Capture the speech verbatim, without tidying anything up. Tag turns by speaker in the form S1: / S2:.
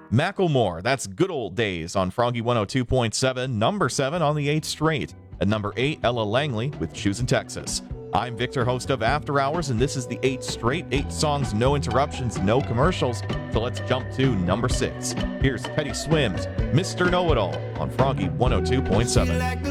S1: Macklemore, that's Good Old Days on Froggy one oh two point seven, number seven on the eighth straight. At number eight, Ella Langley with Shoes in Texas. I'm Victor, host of After Hours, and this is the eighth straight. Eight songs, no interruptions, no commercials. So let's jump to number six. Here's Teddy Swims, Mister Know-It-All on Froggy one oh two point seven.